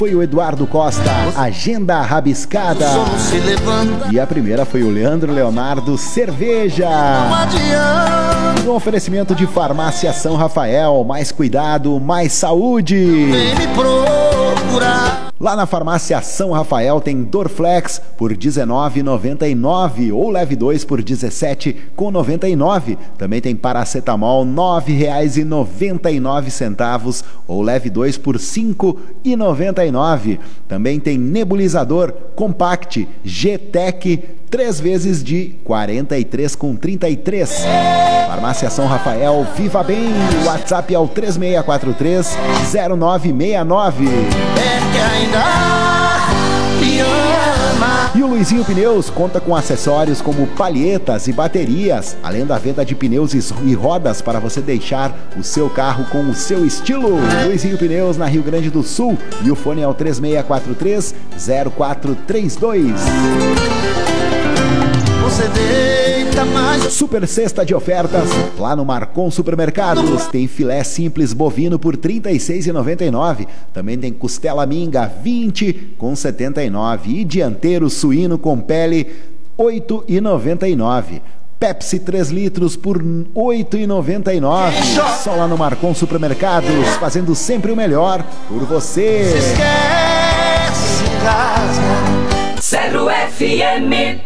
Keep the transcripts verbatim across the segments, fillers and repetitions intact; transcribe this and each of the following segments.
Foi o Eduardo Costa, Agenda Rabiscada. E a primeira foi o Leandro Leonardo, Cerveja. Um oferecimento de Farmácia São Rafael, mais cuidado, mais saúde. Vem me procurar. Lá na Farmácia São Rafael tem Dorflex por dezenove reais e noventa e nove centavos ou leve dois por dezessete reais e noventa e nove centavos. Também tem paracetamol nove reais e noventa e nove centavos ou leve dois por cinco reais e noventa e nove centavos. Também tem nebulizador Compact G-Tech três vezes de quarenta e três reais e trinta e três centavos. Farmácia São Rafael, viva bem! O WhatsApp é o três seis quatro três, zero nove seis nove. É que ainda me ama. E o Luizinho Pneus conta com acessórios como palhetas e baterias, além da venda de pneus e rodas para você deixar o seu carro com o seu estilo. Luizinho Pneus na Rio Grande do Sul e o fone é o três seis quatro três, zero quatro três dois. Você deita mais. Super cesta de ofertas lá no Marcon Supermercados. Tem filé simples bovino por trinta e seis reais e noventa e nove centavos. Também tem costela minga vinte reais com setenta e nove centavos. E dianteiro suíno com pele oito reais e noventa e nove centavos. Pepsi três litros por oito reais e noventa e nove centavos. Só lá no Marcon Supermercados, fazendo sempre o melhor por você. Se esquece, rasga. Zero F M.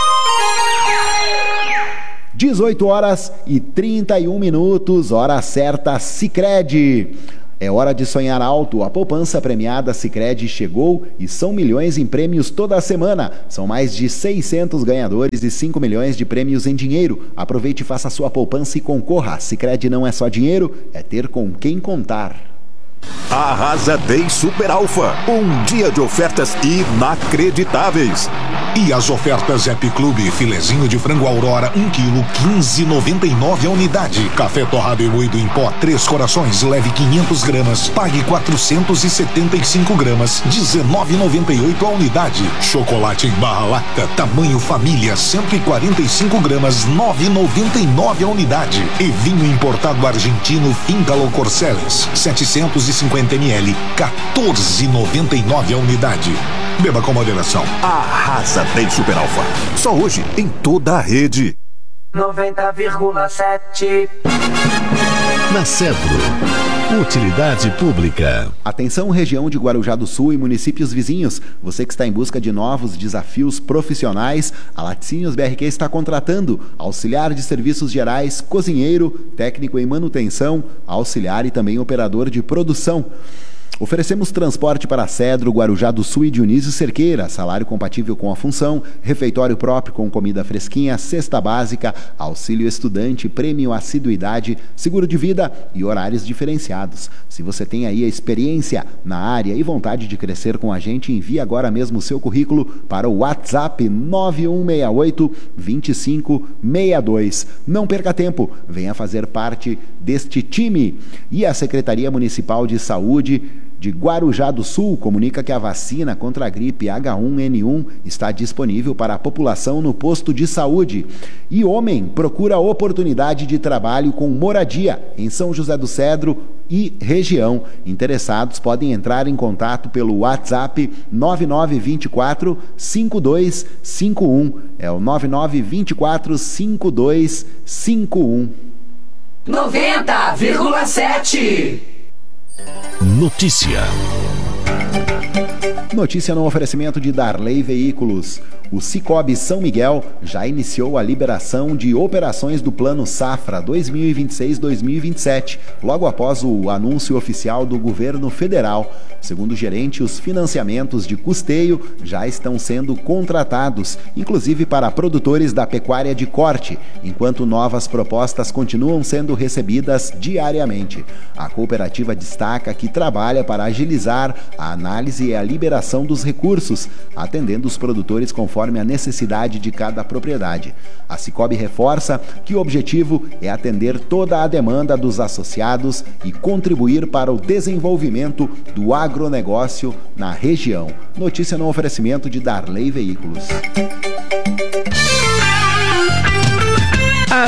dezoito horas e trinta e um minutos, hora certa, Sicredi. É hora de sonhar alto. A poupança premiada Sicredi chegou e são milhões em prêmios toda a semana. São mais de seiscentos ganhadores e cinco milhões de prêmios em dinheiro. Aproveite e faça a sua poupança e concorra. Sicredi não é só dinheiro, é ter com quem contar. Arrasa Day Super Alfa, um dia de ofertas inacreditáveis. E as ofertas Happy Club, filezinho de frango Aurora, um quilo, quinze reais e noventa e nove centavos a unidade. Café torrado e moído em pó, três corações, leve quinhentas gramas, pague quatrocentos e setenta e cinco gramas, dezenove reais e noventa e oito centavos a unidade. Chocolate em barra lacta, tamanho família, cento e quarenta e cinco gramas, nove reais e noventa e nove centavos a unidade. E vinho importado argentino Fíngalo Corceles, setecentos e cinquenta mililitros, quatorze reais e noventa e nove centavos a unidade. Beba com moderação. Arrasa Day Super Alfa. Só hoje em toda a rede. noventa vírgula sete. Na Cedro, utilidade pública. Atenção, região de Guarujá do Sul e municípios vizinhos. Você que está em busca de novos desafios profissionais, a Laticínios B R Q está contratando auxiliar de serviços gerais, cozinheiro, técnico em manutenção, auxiliar e também operador de produção. Oferecemos transporte para Cedro, Guarujá do Sul e Dionísio Cerqueira, salário compatível com a função, refeitório próprio com comida fresquinha, cesta básica, auxílio estudante, prêmio assiduidade, seguro de vida e horários diferenciados. Se você tem aí a experiência na área e vontade de crescer com a gente, envie agora mesmo o seu currículo para o WhatsApp nove um seis oito, dois cinco seis dois. Não perca tempo, venha fazer parte deste time. E a Secretaria Municipal de Saúde de Guarujá do Sul comunica que a vacina contra a gripe H um N um está disponível para a população no posto de saúde. E homem procura oportunidade de trabalho com moradia em São José do Cedro e região. Interessados podem entrar em contato pelo WhatsApp nove nove dois quatro, cinco dois cinco um. É o nove nove dois quatro, cinco dois cinco um. noventa vírgula sete. Notícia. Notícia no oferecimento de Darley Veículos. O Cicobi São Miguel já iniciou a liberação de operações do Plano Safra dois mil e vinte e seis a dois mil e vinte e sete, logo após o anúncio oficial do governo federal. Segundo o gerente, os financiamentos de custeio já estão sendo contratados, inclusive para produtores da pecuária de corte, enquanto novas propostas continuam sendo recebidas diariamente. A cooperativa destaca que trabalha para agilizar a análise e a liberação dos recursos, atendendo os produtores conforme a necessidade de cada propriedade. A Cicobi reforça que o objetivo é atender toda a demanda dos associados e contribuir para o desenvolvimento do agronegócio na região. Notícia no oferecimento de Darley Veículos. A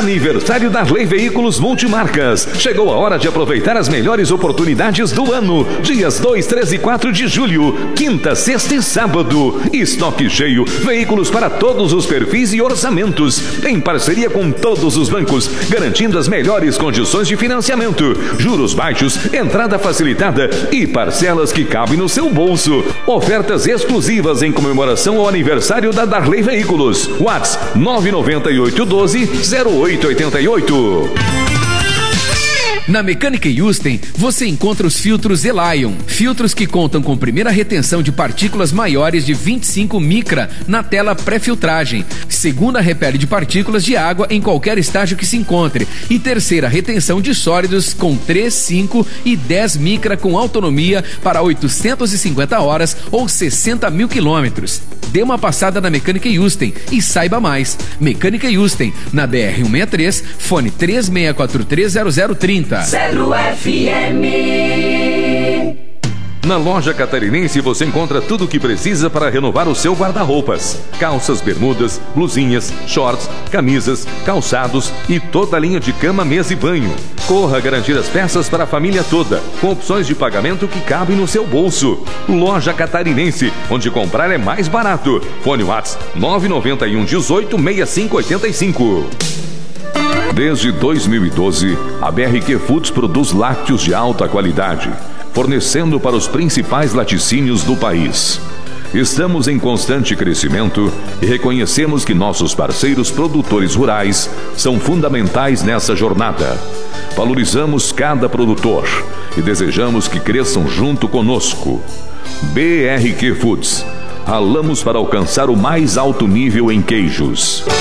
Aniversário Darley Veículos Multimarcas. Chegou a hora de aproveitar as melhores oportunidades do ano. Dias dois, três e quatro de julho. Quinta, sexta e sábado. Estoque cheio. Veículos para todos os perfis e orçamentos. Em parceria com todos os bancos, garantindo as melhores condições de financiamento. Juros baixos, entrada facilitada e parcelas que cabem no seu bolso. Ofertas exclusivas em comemoração ao aniversário da Darley Veículos. WhatsApp nove nove oito um dois zero oito oito oito. Na Mecânica Yusten, você encontra os filtros Elion, filtros que contam com primeira retenção de partículas maiores de vinte e cinco micra na tela pré-filtragem, segunda repele de partículas de água em qualquer estágio que se encontre e terceira retenção de sólidos com três, cinco e dez micra com autonomia para oitocentas e cinquenta horas ou sessenta mil quilômetros. Dê uma passada na Mecânica Yusten e saiba mais. Mecânica Yusten, na B R cento e sessenta e três, fone três seis quatro três zero zero três zero. Zero F M. Na loja Catarinense você encontra tudo o que precisa para renovar o seu guarda-roupas. Calças, bermudas, blusinhas, shorts, camisas, calçados e toda a linha de cama, mesa e banho. Corra garantir as peças para a família toda, com opções de pagamento que cabem no seu bolso. Loja Catarinense, onde comprar é mais barato. Fone WhatsApp nove nove um um oito seis cinco oito cinco. Desde dois mil e doze, a B R Q Foods produz lácteos de alta qualidade, fornecendo para os principais laticínios do país. Estamos em constante crescimento e reconhecemos que nossos parceiros produtores rurais são fundamentais nessa jornada. Valorizamos cada produtor e desejamos que cresçam junto conosco. B R Q Foods. Ralamos para alcançar o mais alto nível em queijos.